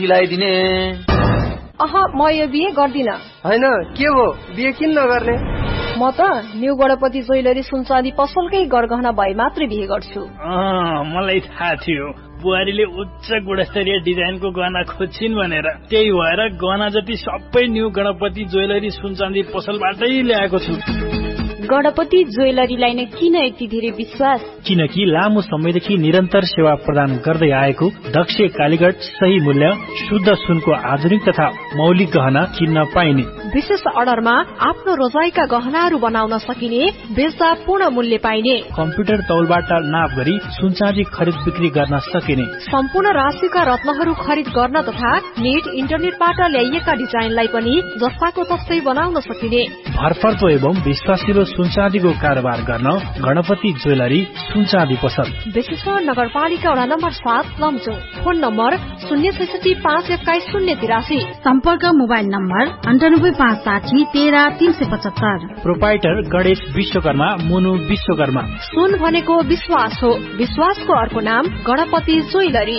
दिलाइदिने। म यो बिहे गर्दिन। हैन के हो बिहे किन नगर्ने? म त न्यू गणपति ज्वेलरी सुनचाँदी पसलकै गरगहना भए मात्रै बिहे गर्छु। मलाई थाहा थियो बुहारीले उच्च गुणस्तरीय डिजाइनको गहना खोज्छिन् भनेर, त्यही भएर गहना जति सबै न्यू गणपति ज्वेलरी सुनचाँदी पसलबाटै ल्याएको छु। गणपति ज्वेलरीलाई नै किन यति धेरै विश्वास? किनकि लामो समयदेखि निरन्तर सेवा प्रदान गर्दै आएको दक्ष कालीगढ, सही मूल्य, शुद्ध सुनको आधुनिक तथा मौलिक गहना किन्न पाइने। विशेष अर्डरमा आफ्नो रोजाइका गहनाहरू बनाउन सकिने, बेच्दा पूर्ण मूल्य पाइने। कम्प्युटर तौलबाट नाप गरी सुनचाँदी खरिद बिक्री गर्न सकिने। सम्पूर्ण राशिका रत्नहरू खरिद गर्न तथा नेट इन्टरनेटबाट ल्याइएका डिजाइनलाई पनि जस्ताको तस्तै बनाउन सकिने। भरपर्दो एवं विश्वासिलो सुनचाँदीको कारोबार गर्न गणपति ज्वेलरी सुनचाँदी पसल, बेसीसर नगरपालिका वडा नम्बर 7 लमजुङ। Phone number 066512083। सम्पर्क mobile number 9856130375। Proprietor Ganesh Vishwakarma, मुनु विश्वकर्मा। सुन भनेको विश्वास हो, विश्वासको अर्को नाम गणपति ज्वेलरी।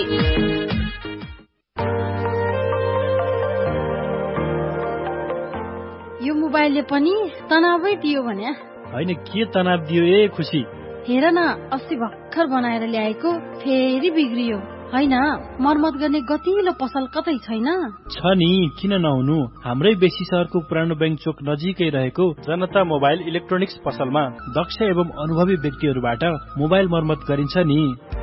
यो मोबाइलले पनि तनावै दियो भने? हैन, के तनाव दियो ए खुसी? हेर न, अस्ति भर्खर बनाएर ल्याएको फेरि बिग्रियो। हैन, मर्मत गर्ने गतिलो पसल कतै छैन? छ नि, किन नहुनु? हाम्रै बेसी शहरको पुरानो बैंक चोक नजिकै रहेको जनता मोबाइल इलेक्ट्रोनिक्स पसलमा दक्ष एवं अनुभवी व्यक्तिहरूबाट मोबाइल मर्मत गरिन्छ नि।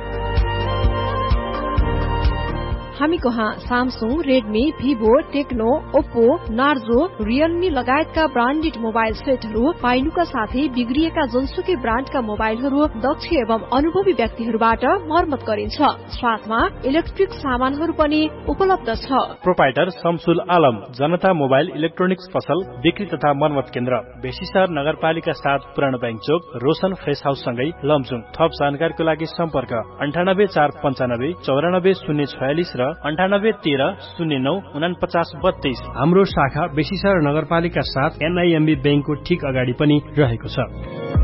हामी कहाँ Samsung, Redmi, Vivo, Tecno, Oppo, Narzo, Realme लगायतका ब्रान्डेड मोबाइल सेटहरू पाइनुका साथै बिग्रिएका जुनसुकै ब्रान्डका मोबाइलहरू दक्ष एवं अनुभवी व्यक्तिहरूबाट मर्मत गरिन्छ। साथमा इलेक्ट्रिक सामानहरू पनि उपलब्ध छ। प्रोपाइटर शमसुल आलम, जनता मोबाइल इलेक्ट्रोनिक्स पसल, बिक्री तथा मर्मत केन्द्र, बेसीसर नगरपालिका 7 पुरानो बैंक चोक, रोशन फ्रेश हाउस सँगै लमजुङ। थप जानकारीको लागि सम्पर्क 9845 94 046 र 9813094932। हाम्रो शाखा बेसीसर नगरपालिका 7 NIMB बैंकको ठीक अगाडि पनि रहेको छ।